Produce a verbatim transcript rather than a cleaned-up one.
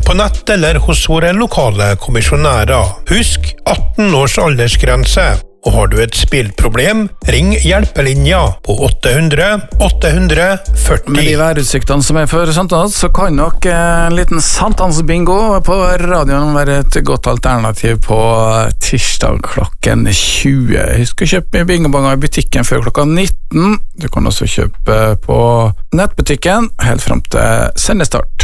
på nett eller hos våre lokale kommisjonærer. Husk atten års aldersgrense. Og har du et spillproblem, ring hjelpelinja på åtte hundre åtte hundre førti. Med de værutsiktene som er for Sankthansbingo, så kan nok en liten Sankthansbingo på radioen være et godt alternativ på tirsdag klokken tjue. Husk å kjøpe bingobanger i butikken før klokka nitten. Du kan også kjøpe på nettbutikken helt frem til sendestart.